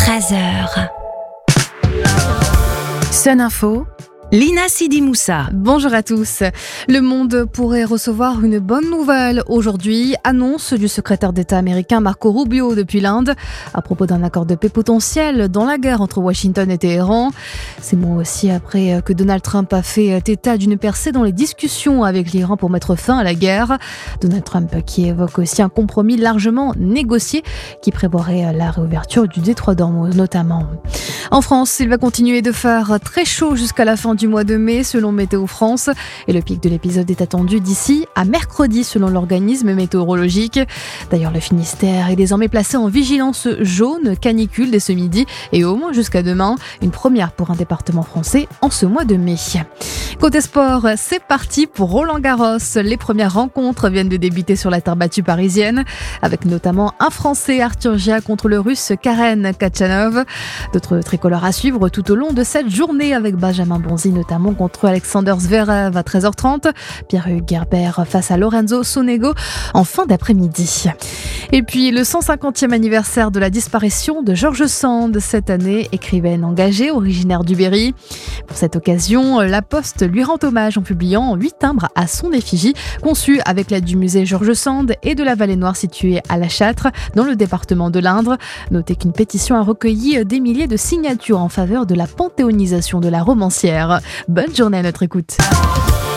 13h. Sun Info, Lina Sidi Moussa. Bonjour à tous. Le monde pourrait recevoir une bonne nouvelle aujourd'hui. Annonce du secrétaire d'État américain Marco Rubio depuis l'Inde à propos d'un accord de paix potentiel dans la guerre entre Washington et Téhéran. C'est mois aussi après que Donald Trump a fait état d'une percée dans les discussions avec l'Iran pour mettre fin à la guerre. Donald Trump qui évoque aussi un compromis largement négocié qui prévoirait la réouverture du détroit d'Ormuz notamment. En France, il va continuer de faire très chaud jusqu'à la fin du mois de mai selon Météo France et le pic de l'épisode est attendu d'ici à mercredi selon l'organisme météorologique. D'ailleurs, le Finistère est désormais placé en vigilance jaune canicule dès ce midi et au moins jusqu'à demain, une première pour un département français en ce mois de mai. Côté sport, c'est parti pour Roland-Garros. Les premières rencontres viennent de débuter sur la terre battue parisienne avec notamment un Français, Arthur Gia, contre le Russe Karen Khachanov. D'autres tricolores à suivre tout au long de cette journée avec Benjamin Bonzi notamment contre Alexander Zverev à 13h30, Pierre-Hugues Herbert face à Lorenzo Sonego en fin d'après-midi. Et puis le 150e anniversaire de la disparition de George Sand cette année, écrivaine engagée originaire du Berry. Pour cette occasion, La Poste lui rend hommage en publiant 8 timbres à son effigie, conçus avec l'aide du musée George Sand et de la Vallée Noire située à La Châtre, dans le département de l'Indre. Notez qu'une pétition a recueilli des milliers de signatures en faveur de la panthéonisation de la romancière. Bonne journée à notre écoute.